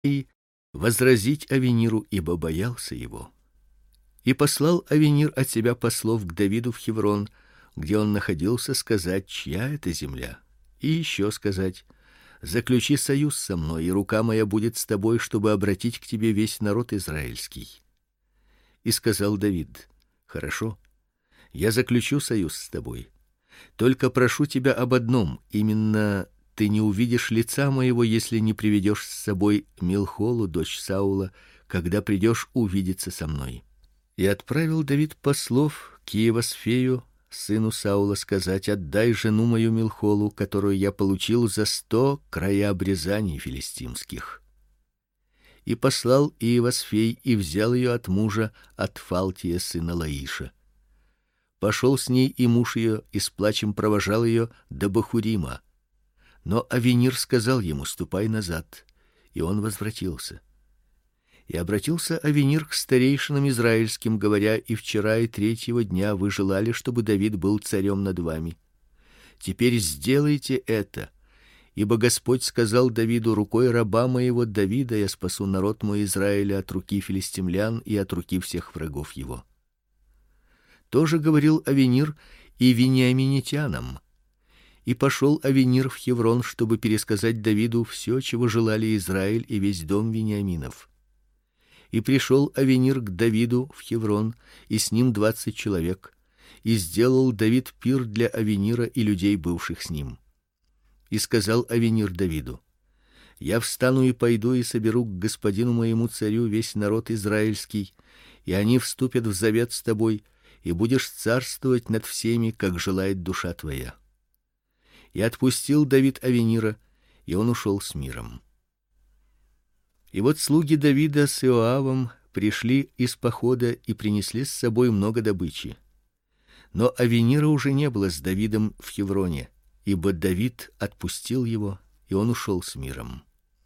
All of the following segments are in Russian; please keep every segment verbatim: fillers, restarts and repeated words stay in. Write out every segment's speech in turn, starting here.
и возразить Авениру, ибо боялся его. И послал Авенир от себя послов к Давиду в Хеврон, где он находился, сказать, чья это земля, и еще сказать: заключи союз со мной, и рука моя будет с тобой, чтобы обратить к тебе весь народ израильский. И сказал Давид: хорошо, я заключу союз с тобой. Только прошу тебя об одном, именно ты не увидишь лица моего, если не приведешь с собой Милхолу, дочь Саула, когда придешь увидеться со мной. И отправил Давид послов к Иевасфею, сыну Саула, сказать: отдай жену мою Милхолу, которую я получил за сто края обрезаний филистимских. И послал Иевасфей и взял ее от мужа, от Фалтия сына Лаиша. Пошел с ней и муж ее, и с плачем провожал ее до Бахурима. Но Авенир сказал ему: ступай назад, и он возвратился. И обратился Авенир к старейшинам израильским, говоря: и вчера, и третьего дня вы желали, чтобы Давид был царем над вами. Теперь сделайте это, ибо Господь сказал Давиду: рукой раба моего Давида я спасу народ мой Израиля от руки филистимлян и от руки всех врагов его. Тоже говорил Авенир и вениаминитянам. И пошел Авенир в Хеврон, чтобы пересказать Давиду все, чего желали Израиль и весь дом Вениаминов. И пришел Авенир к Давиду в Хеврон, и с ним двадцать человек, и сделал Давид пир для Авенира и людей, бывших с ним. И сказал Авенир Давиду: я встану и пойду и соберу к господину моему царю весь народ израильский, и они вступят в завет с тобой, и будешь царствовать над всеми, как желает душа твоя. И отпустил Давид Авенира, и он ушел с миром. И вот слуги Давида с Иоавом пришли из похода и принесли с собой много добычи. Но Авенира уже не было с Давидом в Хевроне, ибо Давид отпустил его, и он ушел с миром.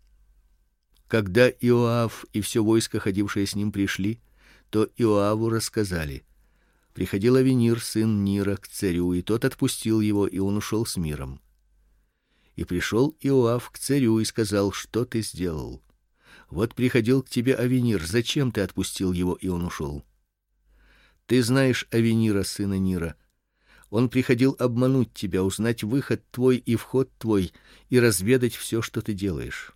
Когда Иоав и все войско, ходившее с ним, пришли, то Иоаву рассказали: приходил Авенир, сын Нира, к царю, и тот отпустил его, и он ушел с миром. И пришел Иоав к царю и сказал: что ты сделал? Вот приходил к тебе Авенир, зачем ты отпустил его, и он ушел? Ты знаешь Авенира, сына Нира. Он приходил обмануть тебя, узнать выход твой и вход твой, и разведать все, что ты делаешь.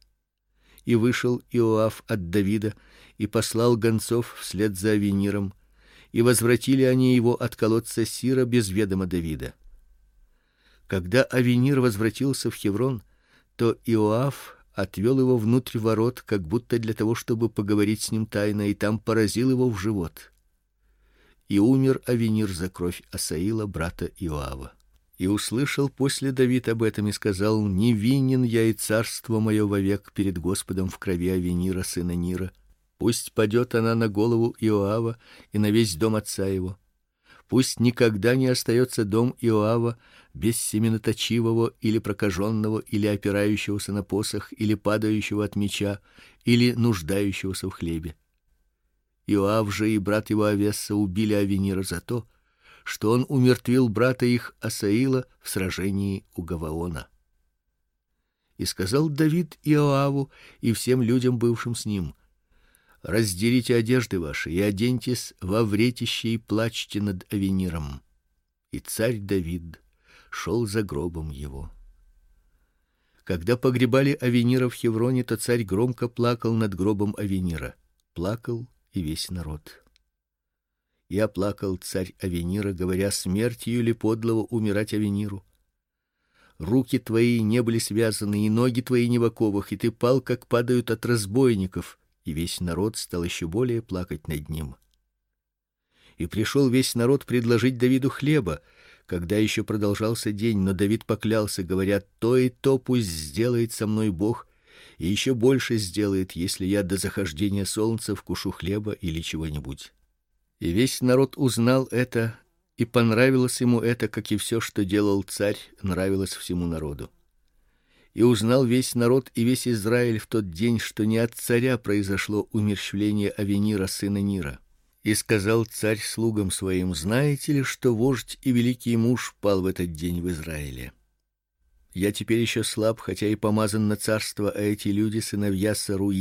И вышел Иоав от Давида и послал гонцов вслед за Авениром, и возвратили они его от колодца Сира без ведома Давида. Когда Авенир возвратился в Хеврон, то Иоав отвел его внутрь ворот, как будто для того, чтобы поговорить с ним тайно, и там поразил его в живот. И умер Авенир за кровь Асаила, брата Иоава. И услышал после Давид об этом и сказал: невинен я, и царство мое вовек перед Господом в крови Авенира, сына Нира. Пусть падет она на голову Иоава и на весь дом отца его. Пусть никогда не остается дом Иоава без семеноточивого или прокаженного, или опирающегося на посох, или падающего от меча, или нуждающегося в хлебе. Иоав же и брат его Авесса убили Авенира за то, что он умертвил брата их Асаила в сражении у Гаваона. И сказал Давид Иоаву и всем людям, бывшим с ним: раздерите одежды ваши и оденьтесь во вретище и плачьте над Авениром. И царь Давид шел за гробом его. Когда погребали Авенира в Хевроне, то царь громко плакал над гробом Авенира. Плакал и весь народ. И оплакал царь Авенира, говоря: смертью ли подлого умирать Авениру? Руки твои не были связаны, и ноги твои не в оковах, и ты пал, как падают от разбойников. И весь народ стал еще более плакать над ним. И пришел весь народ предложить Давиду хлеба, когда еще продолжался день, но Давид поклялся, говоря: то и то пусть сделает со мной Бог, и еще больше сделает, если я до захождения солнца вкушу хлеба или чего-нибудь. И весь народ узнал это, и понравилось ему это, как и все, что делал царь, нравилось всему народу. И узнал весь народ и весь Израиль в тот день, что не от царя произошло умерщвление Авенира, сына Нира. И сказал царь слугам своим: знаете ли, что вождь и великий муж пал в этот день в Израиле? Я теперь еще слаб, хотя и помазан на царство, а эти люди, сыновья Саруи,